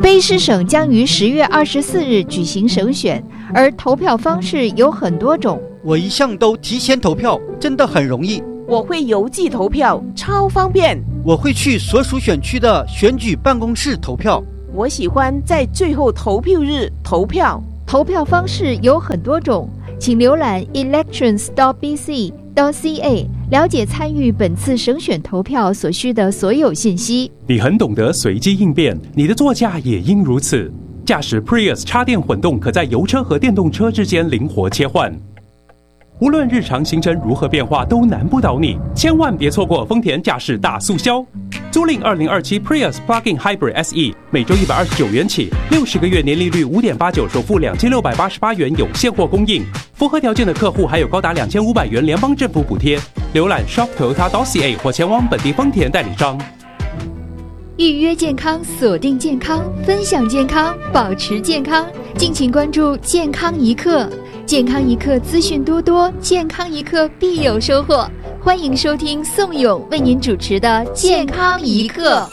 卑诗省将于10月24日举行省选，而投票方式有很多种。 我一向都提前投票，真的很容易。 我会邮寄投票，超方便。 我会去所属选区的选举办公室投票。 我喜欢在最后投票日投票。 投票方式有很多种，请浏览 elections.bc.ca 了解参与本次省选投票所需的所有信息。 你很懂得随机应变，你的座驾也应如此。驾驶 Prius 插电混动，可在油车和电动车之间灵活切换。无论日常行程如何变化，都难不倒你。千万别错过丰田驾驶大促销，租赁2027 Prius Plug-in Hybrid SE， 每周129元起，60个月年利率5.89%，首付2688元有现货供应。符合条件的客户还有高达2500元联邦政府补贴。浏览 shop.toyota.ca 或前往本地丰田代理商。 预约健康，锁定健康，分享健康，保持健康。敬请关注健康一刻。健康一刻资讯多多，健康一刻必有收获。欢迎收听宋勇为您主持的健康一刻。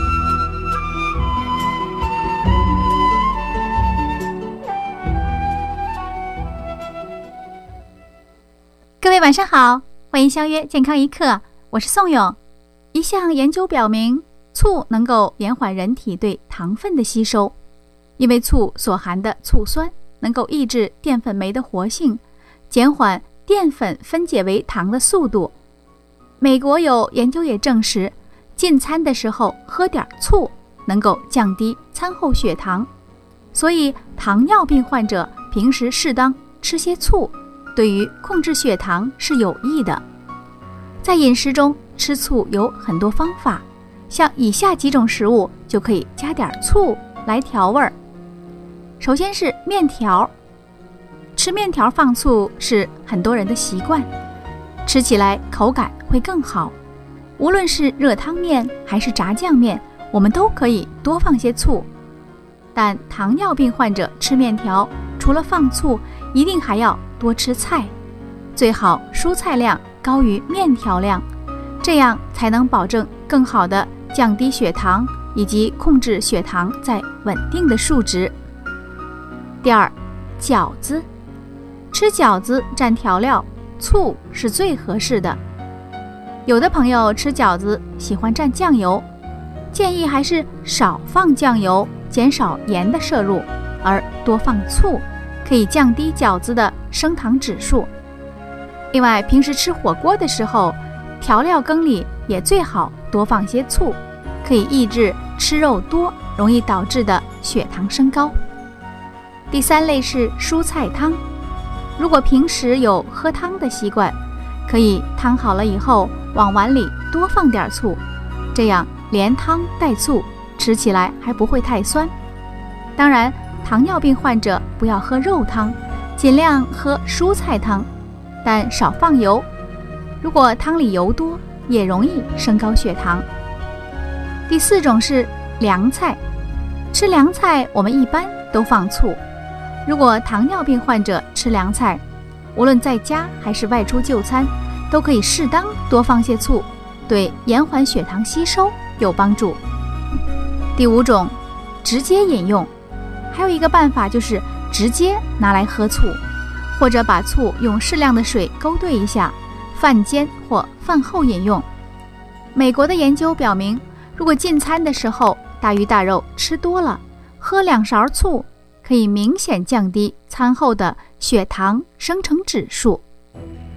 各位晚上好，欢迎相约健康一刻，我是宋勇。一项研究表明，醋能够延缓人体对糖分的吸收，因为醋所含的醋酸能够抑制淀粉酶的活性，减缓淀粉分解为糖的速度。美国有研究也证实，进餐的时候喝点醋能够降低餐后血糖，所以糖尿病患者平时适当吃些醋，对于控制血糖是有益的。在饮食中吃醋有很多方法，像以下几种食物就可以加点醋来调味儿。首先是面条，吃面条放醋是很多人的习惯，吃起来口感会更好。无论是热汤面还是炸酱面，我们都可以多放些醋。但糖尿病患者吃面条，除了放醋，一定还要多吃菜，最好蔬菜量高于面条量，这样才能保证更好的降低血糖以及控制血糖在稳定的数值。第二，饺子，吃饺子蘸调料，醋是最合适的。有的朋友吃饺子喜欢蘸酱油，建议还是少放酱油，减少盐的摄入，而多放醋，可以降低饺子的升糖指数。另外，平时吃火锅的时候，调料羹里也最好多放些醋，可以抑制吃肉多容易导致的血糖升高。第三类是蔬菜汤，如果平时有喝汤的习惯，可以汤好了以后往碗里多放点醋，这样连汤带醋，吃起来还不会太酸。当然，糖尿病患者不要喝肉汤，尽量喝蔬菜汤，但少放油，如果汤里油多，也容易升高血糖。第四种是凉菜，吃凉菜我们一般都放醋。如果糖尿病患者吃凉菜，无论在家还是外出就餐，都可以适当多放些醋，对延缓血糖吸收有帮助。第五种，直接饮用，还有一个办法就是直接拿来喝醋，或者把醋用适量的水勾兑一下，饭间或饭后饮用。美国的研究表明，如果进餐的时候大鱼大肉吃多了，喝2勺醋可以明显降低餐后的血糖生成指数。